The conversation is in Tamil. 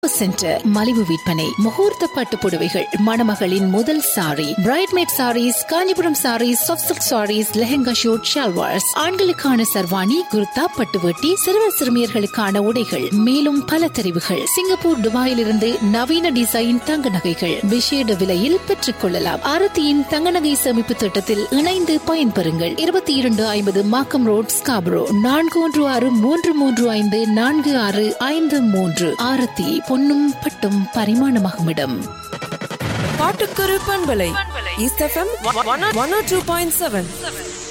சென்டர் மலிவு விற்பனை, முகூர்த்த பட்டு புடவைகள், மணமகளின் முதல் sorry, பிரைட்மேட் saris, Kanchipuram saris, soft silk saris, lehenga shoot, shalwars, ஆண்களுக்கான சர்வாணி, குர்தா, பட்டுவட்டி, சிறுவர் சிறுமியர்களுக்கான உடைகள், மேலும் பல தெரிவுகள். சிங்கப்பூர், துபாயிலிருந்து நவீன டிசைன் தங்க நகைகள் விசேட விலையில் பெற்றுக் கொள்ளலாம். ஆரத்தியின் தங்க நகை சேமிப்பு திட்டத்தில் இணைந்து பயன்பெறுங்கள். 2250 மாக்கம் ரோட், ஸ்காபரோ. 4163546553. ஆரத்தி பொன்னும் பட்டும் பரிமாணமாகும் இடம். பாட்டுக்கரு பண்பலை ஈஸ்ட் எஃப்எம் 102.7.